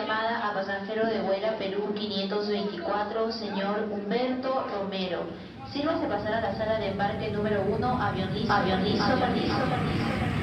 llamada a pasajero de Vuela Perú 524, señor Humberto Romero. Sírvase pasar a la sala de embarque número 1, avión listo, permiso.